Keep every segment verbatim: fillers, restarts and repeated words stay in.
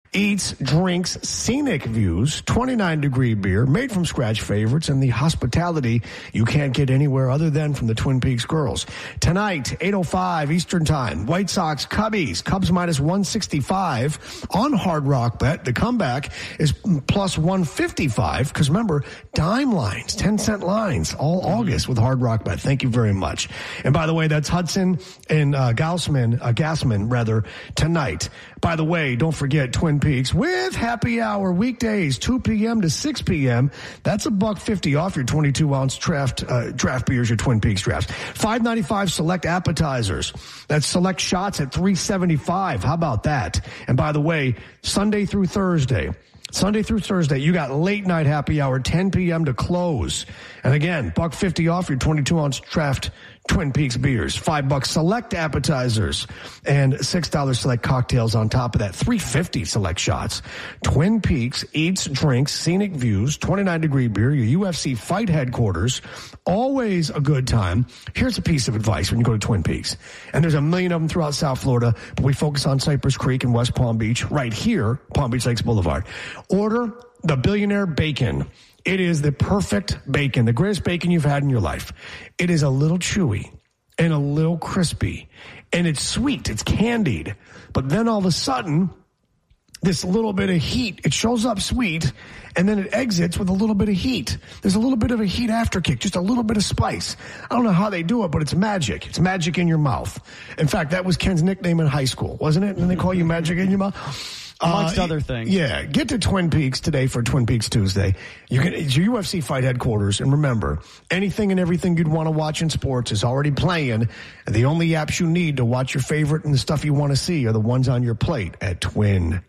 Eats, drinks, scenic views, twenty-nine degree beer, made from scratch favorites, and the hospitality you can't get anywhere other than from the Twin Peaks girls. Tonight, eight oh five Eastern Time, White Sox, Cubbies, Cubs minus one sixty-five on Hard Rock Bet. The comeback is plus one fifty-five, because remember, dime lines, ten cent lines, all August with Hard Rock Bet. Thank you very much. And by the way, that's Hudson and uh, Gausman, uh, Gassman, rather, tonight. By the way, don't forget Twin Peaks with happy hour weekdays, two p.m. to six p.m. That's a buck fifty off your twenty-two ounce draft uh, draft beers, your Twin Peaks drafts. five ninety-five select appetizers. That's select shots at three seventy-five. How about that? And by the way, Sunday through Thursday. Sunday through Thursday, you got late night happy hour, ten p.m. to close. And again, buck fifty off your twenty-two ounce draft Twin Peaks beers. Five bucks select appetizers and six dollars select cocktails on top of that. three fifty select shots. Twin Peaks eats, drinks, scenic views, twenty-nine degree beer, your U F C fight headquarters. Always a good time. Here's a piece of advice when you go to Twin Peaks. And there's a million of them throughout South Florida, but we focus on Cypress Creek and West Palm Beach right here, Palm Beach Lakes Boulevard. Order the Billionaire Bacon. It is the perfect bacon, the greatest bacon you've had in your life. It is a little chewy and a little crispy, and it's sweet. It's candied. But then all of a sudden, this little bit of heat, it shows up sweet, and then it exits with a little bit of heat. There's a little bit of a heat after kick, just a little bit of spice. I don't know how they do it, but it's magic. It's magic in your mouth. In fact, that was Ken's nickname in high school, wasn't it? And they call you magic in your mouth? Amongst uh, other things. Yeah. Get to Twin Peaks today for Twin Peaks Tuesday. You can, it's your U F C fight headquarters. And remember, anything and everything you'd want to watch in sports is already playing. And the only apps you need to watch your favorite and the stuff you want to see are the ones on your plate at Twin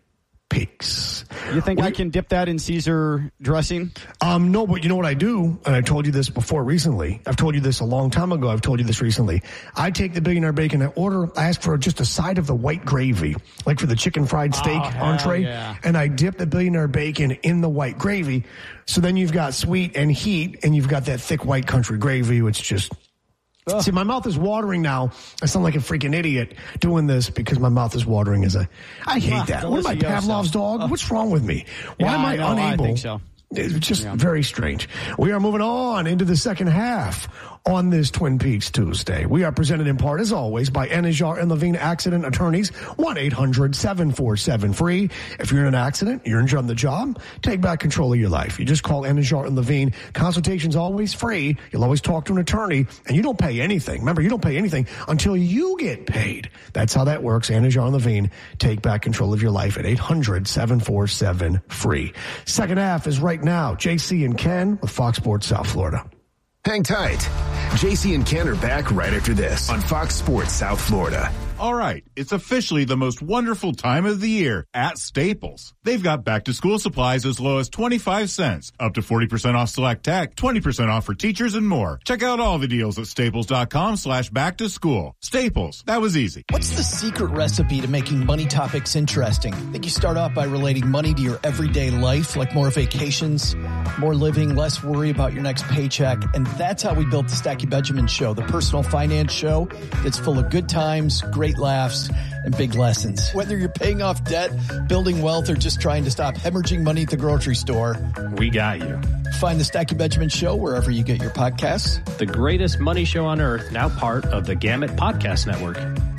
Peaks. You think we, I can dip that in Caesar dressing? Um, no, but you know what I do? And I told you this before recently. I've told you this a long time ago. I've told you this recently. I take the Billionaire Bacon. I order, I ask for just a side of the white gravy, like for the chicken fried steak oh, entree. Yeah. And I dip the Billionaire Bacon in the white gravy. So then you've got sweet and heat, and you've got that thick white country gravy, which just... Ugh. See, my mouth is watering now. I sound like a freaking idiot doing this because my mouth is watering as a... I hate ah, that. What am I, Pavlov's dog? Uh, What's wrong with me? Why yeah, am I, I unable... I think so. It's just yeah. very strange. We are moving on into the second half on this Twin Peaks Tuesday. We are presented in part, as always, by Anajar and Levine Accident Attorneys, one eight hundred seven four seven free. If you're in an accident, you're injured on the job, take back control of your life. You just call Anajar and Levine. Consultation's always free. You'll always talk to an attorney, and you don't pay anything. Remember, you don't pay anything until you get paid. That's how that works. Anajar and Levine, take back control of your life at eight hundred seven four seven free. Second half is right now. J C and Ken with Fox Sports South Florida. Hang tight. J C and Ken are back right after this on Fox Sports South Florida. All right, it's officially the most wonderful time of the year at Staples. They've got back-to-school supplies as low as twenty-five cents, up to forty percent off select tech, twenty percent off for teachers, and more. Check out all the deals at staples.com slash back-to-school. Staples, that was easy. What's the secret recipe to making money topics interesting? I think you start off by relating money to your everyday life, like more vacations, more living, less worry about your next paycheck. And that's how we built the Stacey Benjamin Show, the personal finance show that's full of good times, great laughs, and big lessons. Whether you're paying off debt, building wealth, or just trying to stop hemorrhaging money at the grocery store, we got you. Find the Stacey Benjamin Show wherever you get your podcasts. The greatest money show on earth, now part of the Gamut Podcast Network.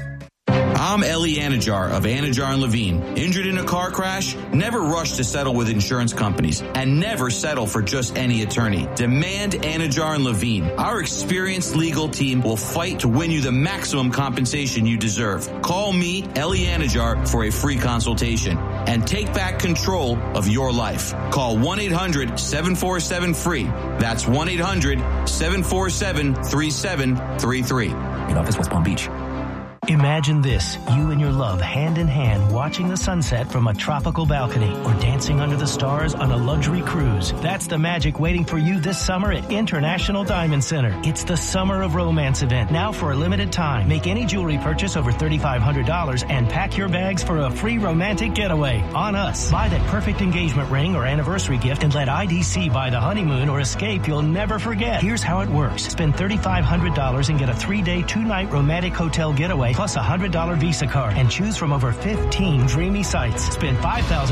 I'm Ellie Anajar of Anajar and Levine. Injured in a car crash? Never rush to settle with insurance companies, and never settle for just any attorney. Demand Anajar and Levine. Our experienced legal team will fight to win you the maximum compensation you deserve. Call me, Ellie Anajar, for a free consultation and take back control of your life. Call one eight hundred seven four seven free. That's one eight hundred seven four seven three seven three three. In office, West Palm Beach. Imagine this, you and your love hand in hand watching the sunset from a tropical balcony or dancing under the stars on a luxury cruise. That's the magic waiting for you this summer at International Diamond Center. It's the Summer of Romance event, now for a limited time. Make any jewelry purchase over three thousand five hundred dollars and pack your bags for a free romantic getaway on us. Buy that perfect engagement ring or anniversary gift and let I D C buy the honeymoon or escape you'll never forget. Here's how it works. Spend three thousand five hundred dollars and get a three-day, two-night romantic hotel getaway plus a one hundred dollars Visa card and choose from over fifteen dreamy sites. Spend five thousand dollars